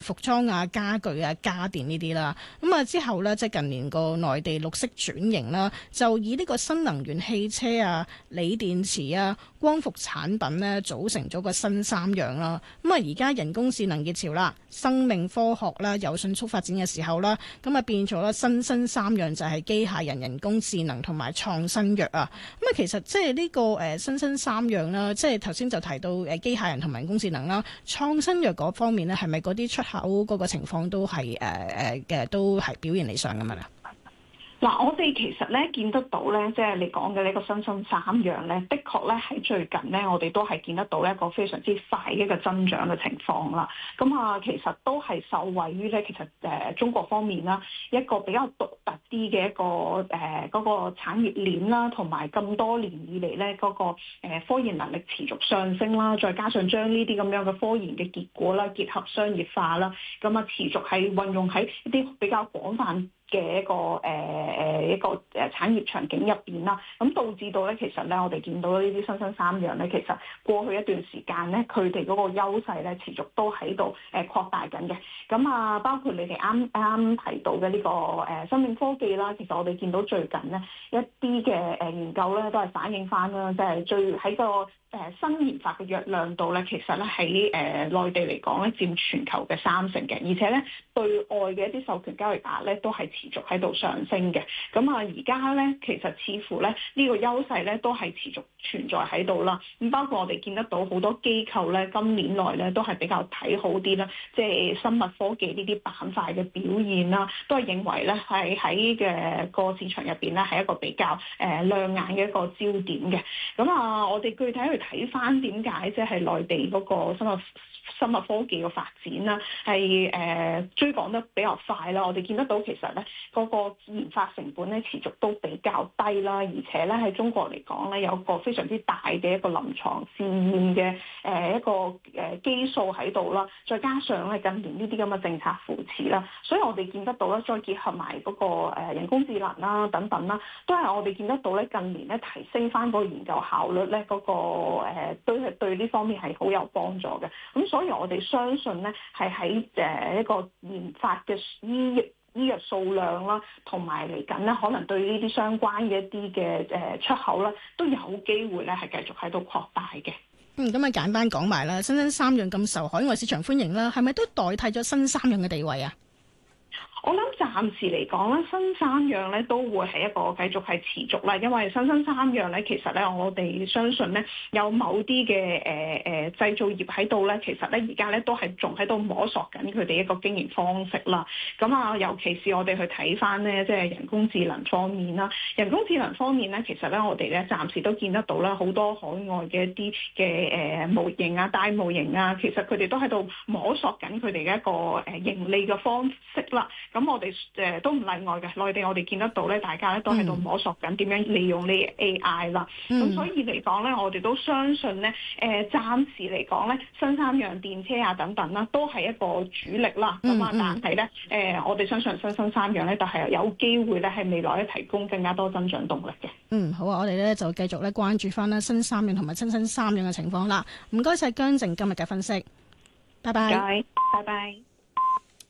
服裝啊、家具啊、家電呢啲啦。咁啊之後呢，即係近年個內地綠色轉型啦，就以呢個新能源汽車啊、鋰電池啊、光伏產品呢組成咗個新三樣啦。咁啊而家人工智能熱潮啦，生命科學啦有迅速發展嘅時候啦，咁啊變咗啦新三樣就係機械人、人工智能同埋創新藥啊。咁啊其實即係呢個新三樣啦，即係頭先就提到機械人同埋人工智能啦，創新藥嗰方面呢，係咪嗰啲出口嗰個情況都係都係表現理想咁樣啊？ 嗱，我哋其實咧見得到咧，即係你講嘅呢個新三樣咧，的確咧喺最近咧，我哋都係見得到一個非常之快嘅一個增長嘅情況啦。咁啊，其實都係受惠於咧，其實中國方面啦，一個比較獨特啲嘅一個嗰個產業鏈啦，同埋咁多年以嚟咧嗰個科研能力持續上升啦，再加上將呢啲咁樣嘅科研嘅結果啦結合商業化啦，咁啊持續係運用喺一啲比較廣泛嘅一個產業場景入邊啦，咁導致到咧，其實咧我哋見到呢啲新三樣咧，其實過去一段時間咧，佢哋嗰個優勢咧持續都喺度擴大緊嘅。咁啊，包括你哋啱提到嘅呢個生命科技啦，其實我哋見到最近咧一啲嘅研究咧都係反映翻啦，即係最喺個新研發嘅藥量度咧，其實咧喺內地嚟講咧佔全球嘅30%嘅，而且咧對外嘅一啲授權交易額咧都係持續喺度上升嘅。咁啊，而家咧其實似乎咧呢個優勢咧都係持續存在喺度啦。咁包括我哋見得到好多機構咧今年內咧都係比較睇好啲啦，即係生物科技呢啲板塊嘅表現啦，都係認為咧係喺嘅個市場入邊咧係一個比較亮眼嘅一個焦點嘅。咁啊，我哋具體去睇翻點解即係內地嗰個生物科技嘅發展啦，係追趕得比較快啦。我哋見得到其實咧嗰個研發成本咧持續都比較低啦，而且咧喺中國嚟講咧有個非常之大嘅一個臨床試驗嘅一個基數喺度啦，再加上咧近年呢啲咁嘅政策扶持啦，所以我哋見得到咧，再結合埋嗰個人工智能啦等等啦，都係我哋見得到咧近年咧提升翻個研究效率咧嗰個對呢方面係好有幫助嘅。咁所以我哋相信咧係喺一個研發嘅醫藥數量啦，同埋嚟緊咧可能對呢啲相關嘅一啲嘅出口啦，都有機會咧係繼續喺度擴大嘅。 咁啊簡單講埋啦，新三樣咁受海外市場歡迎啦，係咪都代替咗新三樣嘅地位啊？ 我諗暫時嚟講咧，新三樣咧都會係一個繼續係持續啦，因為新三樣咧，其實咧我哋相信咧有某啲嘅製造業喺度咧，其實咧而家咧都係仲喺度摸索緊佢哋一個經營方式啦。咁啊，尤其是我哋去睇翻咧，即係人工智能方面啦。人工智能方面咧，其實咧我哋咧暫時都見得到啦，好多海外嘅一啲嘅模型啊、大模型啊，其實佢哋都喺度摸索緊佢哋嘅一個盈利嘅方式啦。咁我哋都唔例外嘅，內地我哋見得到咧，大家咧都喺度摸索緊點樣利用呢 AI 啦。咁所以嚟講咧，我哋都相信咧，暫時嚟講咧，新三樣電車啊等等啦，都係一個主力啦。咁啊，但係咧，我哋相信新三樣咧，但係有機會咧，係未來咧提供更加多增長動力嘅。 好啊，我哋咧就繼續咧關注翻啦新三樣同埋新三樣嘅情況啦。唔該晒姜靜今日嘅分析，拜拜。 拜拜。